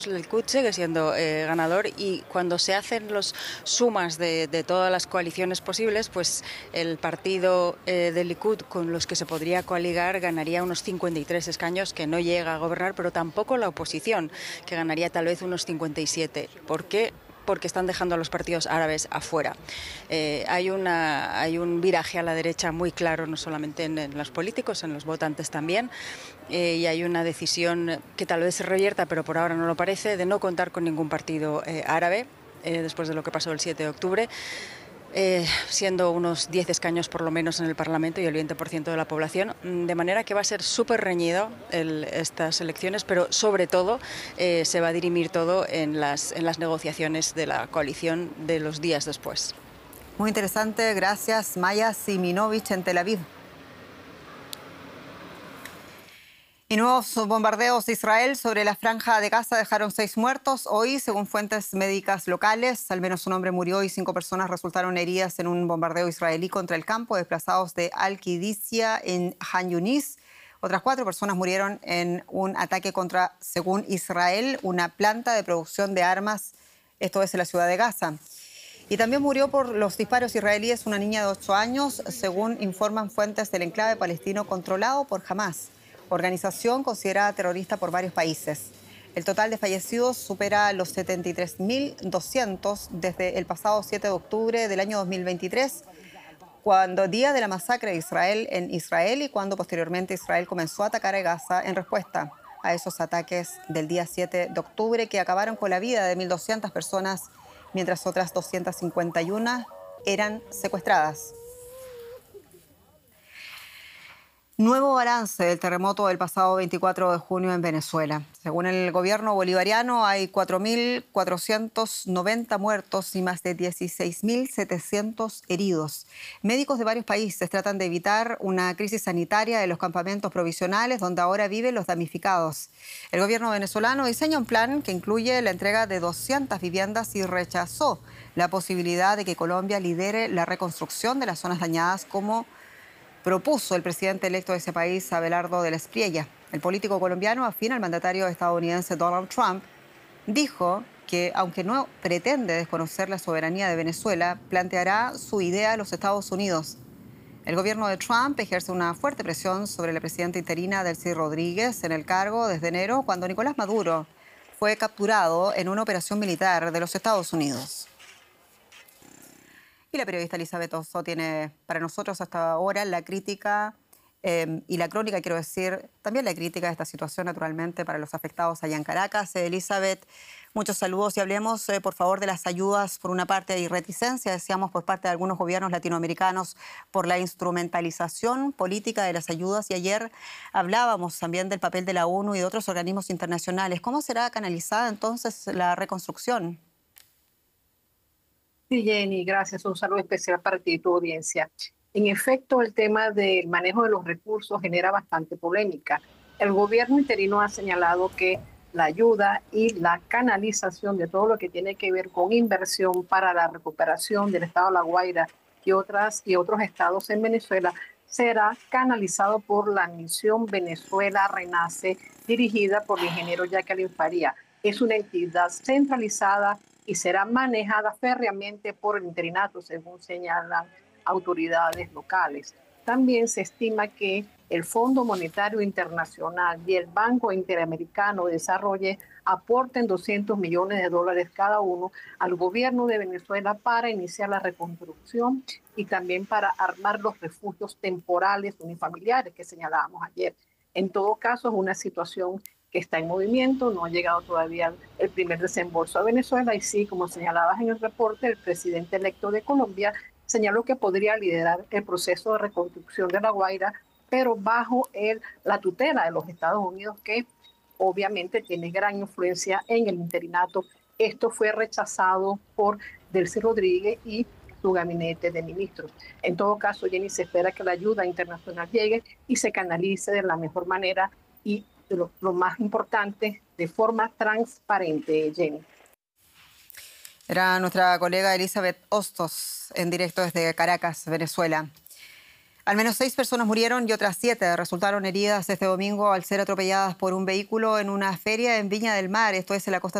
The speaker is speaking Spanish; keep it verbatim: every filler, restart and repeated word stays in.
El Likud sigue siendo eh, ganador y cuando se hacen las sumas de, de todas las coaliciones posibles, pues el partido eh, del Likud con los que se podría coaligar ganaría unos cincuenta y tres escaños, que no llega a gobernar, pero tampoco la oposición, que ganaría tal vez unos cincuenta y siete. ¿Por qué? Porque están dejando a los partidos árabes afuera. Eh, hay, una, hay un viraje a la derecha muy claro, no solamente en, en los políticos, en los votantes también, eh, y hay una decisión que tal vez se revierta, pero por ahora no lo parece, de no contar con ningún partido eh, árabe, eh, después de lo que pasó el siete de octubre. Eh, siendo unos diez escaños por lo menos en el Parlamento y el veinte por ciento de la población, de manera que va a ser súper reñido el, estas elecciones, pero sobre todo eh, se va a dirimir todo en las, en las negociaciones de la coalición de los días después. Muy interesante, gracias. Maya Siminovich en Tel Aviv. Y nuevos bombardeos de Israel sobre la franja de Gaza dejaron seis muertos. Hoy, según fuentes médicas locales, al menos un hombre murió y cinco personas resultaron heridas en un bombardeo israelí contra el campo de desplazados de Al-Qidisia en Han Yunis. Otras cuatro personas murieron en un ataque contra, según Israel, una planta de producción de armas, esto es en la ciudad de Gaza. Y también murió por los disparos israelíes una niña de ocho años, según informan fuentes del enclave palestino controlado por Hamas, organización considerada terrorista por varios países. El total de fallecidos supera los setenta y tres mil doscientos desde el pasado siete de octubre del año dos mil veintitrés, cuando día de la masacre de Israel en Israel y cuando posteriormente Israel comenzó a atacar a Gaza en respuesta a esos ataques del día siete de octubre que acabaron con la vida de mil doscientas personas, mientras otras doscientas cincuenta y una eran secuestradas. Nuevo balance del terremoto del pasado veinticuatro de junio en Venezuela. Según el gobierno bolivariano, hay cuatro mil cuatrocientos noventa muertos y más de dieciséis mil setecientos heridos. Médicos de varios países tratan de evitar una crisis sanitaria de los campamentos provisionales donde ahora viven los damnificados. El gobierno venezolano diseña un plan que incluye la entrega de doscientas viviendas y rechazó la posibilidad de que Colombia lidere la reconstrucción de las zonas dañadas como propuso el presidente electo de ese país, Abelardo de la Espriella. El político colombiano, afín al mandatario estadounidense Donald Trump, dijo que, aunque no pretende desconocer la soberanía de Venezuela, planteará su idea a los Estados Unidos. El gobierno de Trump ejerce una fuerte presión sobre la presidenta interina Delcy Rodríguez en el cargo desde enero, cuando Nicolás Maduro fue capturado en una operación militar de los Estados Unidos. Y la periodista Elizabeth Osso tiene para nosotros hasta ahora la crítica eh, y la crónica, quiero decir, también la crítica de esta situación, naturalmente, para los afectados allá en Caracas. Eh, Elizabeth, muchos saludos y hablemos, eh, por favor, de las ayudas. Por una parte hay reticencia, decíamos, por parte de algunos gobiernos latinoamericanos por la instrumentalización política de las ayudas. Y ayer hablábamos también del papel de la ONU y de otros organismos internacionales. ¿Cómo será canalizada entonces la reconstrucción? Sí, Jenny, gracias. Un saludo especial para ti y tu audiencia. En efecto, el tema del manejo de los recursos genera bastante polémica. El gobierno interino ha señalado que la ayuda y la canalización de todo lo que tiene que ver con inversión para la recuperación del estado de La Guaira y, otras, y otros estados en Venezuela será canalizado por la misión Venezuela Renace, dirigida por el ingeniero Jacqueline Faría. Es una entidad centralizada y será manejada férreamente por el interinato, según señalan autoridades locales. También se estima que el Fondo Monetario Internacional y el Banco Interamericano de Desarrollo aporten doscientos millones de dólares cada uno al gobierno de Venezuela para iniciar la reconstrucción y también para armar los refugios temporales unifamiliares que señalábamos ayer. En todo caso, es una situación que está en movimiento, no ha llegado todavía el primer desembolso a Venezuela y sí, como señalabas en el reporte, el presidente electo de Colombia señaló que podría liderar el proceso de reconstrucción de La Guaira, pero bajo el, la tutela de los Estados Unidos, que obviamente tiene gran influencia en el interinato. Esto fue rechazado por Delcy Rodríguez y su gabinete de ministros. En todo caso, Jenny, se espera que la ayuda internacional llegue y se canalice de la mejor manera y Lo, lo más importante, de forma transparente, Jenny. Era nuestra colega Elizabeth Hostos, en directo desde Caracas, Venezuela. Al menos seis personas murieron y otras siete resultaron heridas este domingo al ser atropelladas por un vehículo en una feria en Viña del Mar, esto es en la costa